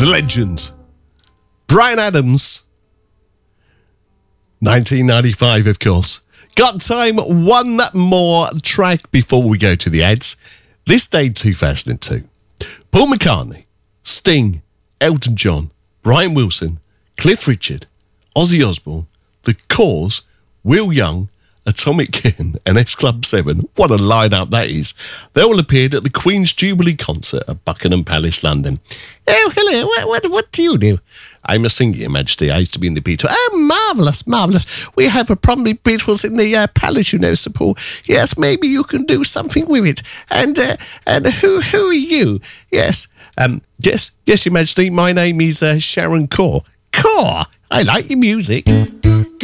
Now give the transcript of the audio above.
the legend, Bryan Adams. 1995, of course. Got time, one more track before we go to the ads. This day, 2002. Paul McCartney, Sting, Elton John, Brian Wilson, Cliff Richard, Ozzy Osbourne, The Cause, Will Young, Atomic Kitten and S Club 7. What a lineup that is. They all appeared at the Queen's Jubilee concert at Buckingham Palace, London. Oh, hello. What do you do? I'm a singer, Your Majesty. I used to be in the Beatles. Oh, marvellous. We have a prominent Beatles in the palace, you know, Sir Paul. Yes, maybe you can do something with it. And who are you? Yes, Your Majesty. My name is Sharon Corr. Corr? I like your music.